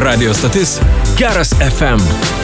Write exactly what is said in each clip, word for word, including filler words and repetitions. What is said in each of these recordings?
Radio stotis Geras F M.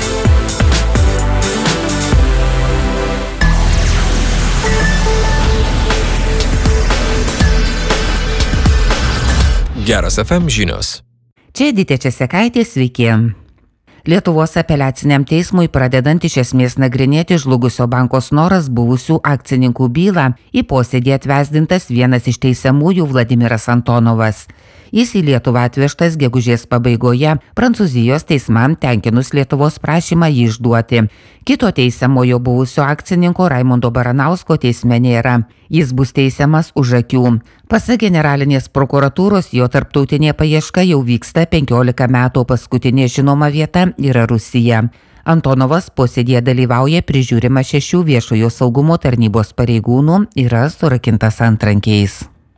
Geras F M žinios. Čia Edita Česekaitė, sveiki. Lietuvos apeliaciniam teismui pradedant iš esmės nagrinėti žlugusio banko Snoras buvusių akcininkų bylą, į posėdį atvesdintas vienas iš teisiamųjų Vladimiras Antonovas. Jis į Lietuvą atvežtas gegužės pabaigoje, Prancūzijos teismam tenkinus Lietuvos prašymą jį išduoti. Kito teisiamojo buvusio akcininko Raimundo Baranausko teisme nėra. Jis bus teisiamas už akių. Pasak generalinės prokuratūros, jo tarptautinė paieška jau vyksta penkiolika metų, paskutinė žinoma vieta yra Rusija. Antonovas posėdėje dalyvauja prižiūrima šešių viešojo saugumo tarnybos pareigūnų, yra surakintas antrankiais.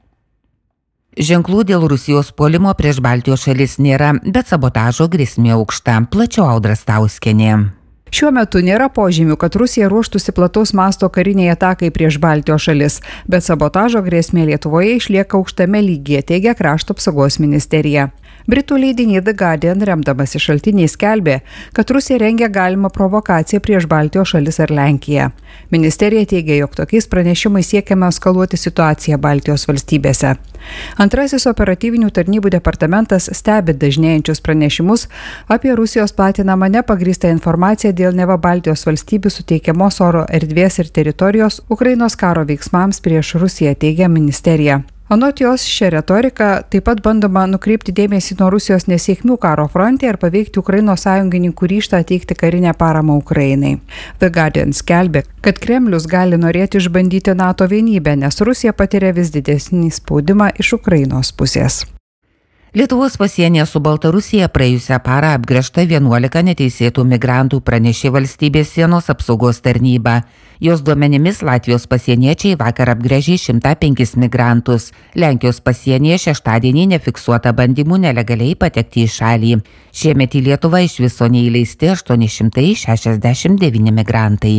Ženklų dėl Rusijos puolimo prieš Baltijos šalis nėra, bet sabotažo grėsmė aukšta. Plačiau Audra Stauskienė. Šiuo metu nėra požymių, kad Rusija ruoštųsi plataus masto kariniai atakai prieš Baltijos šalis, bet sabotažo grėsmė Lietuvoje išlieka aukštame lygyje, teigia Krašto apsaugos ministerija. Britų leidinys The Guardian, remdamasi šaltiniais, skelbė, kad Rusija rengia galimą provokaciją prieš Baltijos šalis ar Lenkiją. Ministerija teigia, jog tokiais pranešimais siekiama eskaluoti situaciją Baltijos valstybėse. Antrasis operatyvinių tarnybų departamentas stebi dažnėjančius pranešimus apie Rusijos platinamą nepagrįstą informaciją dėl neva Baltijos valstybių suteikiamos oro erdvės ir teritorijos Ukrainos karo veiksmams prieš Rusiją, teigia ministerija. Anot jos, šią retoriką taip pat bandoma nukreipti dėmesį nuo Rusijos nesėkmių karo fronte ir paveikti Ukrainos sąjungininkų ryžtą teikti karinę paramą Ukrainai. The Guardian skelbė, kad Kremlius gali norėti išbandyti NATO vienybę, nes Rusija patiria vis didesnį spaudimą iš Ukrainos pusės. Lietuvos pasienyje su Baltarusija praėjusią parą apgręžta vienuolika neteisėtų migrantų, pranešė valstybės sienos apsaugos tarnyba. Jos duomenimis Latvijos pasieniečiai vakar apgręžė šimtą penkis migrantus. Lenkijos pasienyje šeštadienį nefiksuota bandymų nelegaliai patekti į šalį. Šiemet į Lietuvą iš viso neįleisti aštuoni šimtai šešiasdešimt devyni migrantai.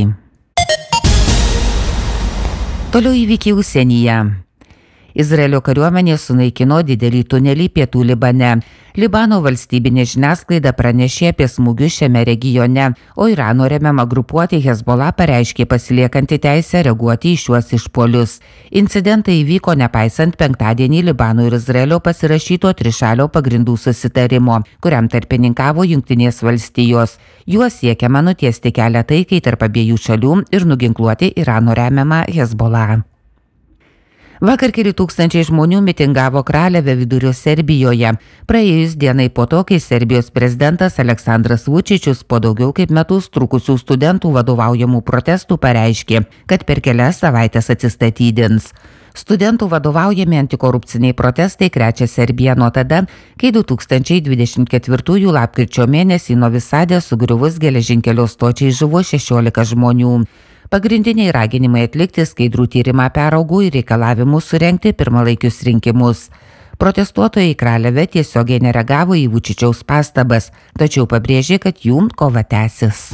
Toliau įvykiai užsienyje. Izraelio kariuomenė sunaikino didelį tunelį pietų Libane. Libano valstybinė žiniasklaida pranešė apie smūgius šiame regione, o Irano remiama grupuotė Hezbollah pareiškė pasiliekanti teisę reaguoti į šiuos išpuolius. Incidentai įvyko nepaisant penktadienį Libano ir Izraelio pasirašyto trišalio pagrindų susitarimo, kuriam tarpininkavo Jungtinės valstijos. Juo siekiama nutiesti kelią taikai tarp abiejų šalių ir nuginkluoti Irano remiamą Hezbollah. Vakar keli tūkstančiai žmonių mitingavo Kraleve vidurio Serbijoje. Praėjus dienai po to, kai Serbijos prezidentas Aleksandras Vučičius po daugiau kaip metus trukusių studentų vadovaujamų protestų pareiškė, kad per kelias savaitės atsistatydins. Studentų vadovaujami antikorupciniai protestai krečia Serbiją nuo tada, kai du tūkstančiai dvidešimt ketvirtųjų lapkričio mėnesį Novi Sade sugriuvus geležinkelio stočiai žuvo šešiolika žmonių. Pagrindiniai raginimai atlikti skaidrų tyrimą peraugo į reikalavimus surengti pirmalaikius rinkimus. Protestuotojai Kraleve tiesiogiai nereagavo į Vučičiaus pastabas, tačiau pabrėžė, kad jų kova tęsis.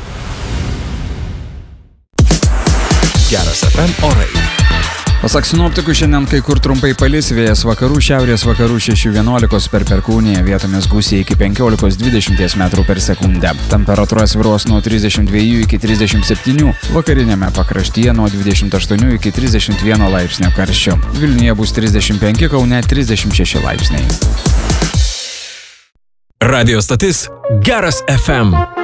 Geras F M orai. Pasak sinoptikų, šiandien kai kur trumpai palis, vėjas vakarų, šiaurės vakarų šeši vienuolikos per perkūniją, vietomis gūsiai iki penkiolikos dvidešimt metrų per sekundę. Temperatūra svyruos nuo trisdešimt dviejų iki trisdešimt septynių, vakarinėme pakraštyje nuo dvidešimt aštuonių iki trisdešimt vieno laipsnio karščio. Vilniuje bus trisdešimt penki, Kaune trisdešimt šeši laipsniai. Radio stotis Geras F M.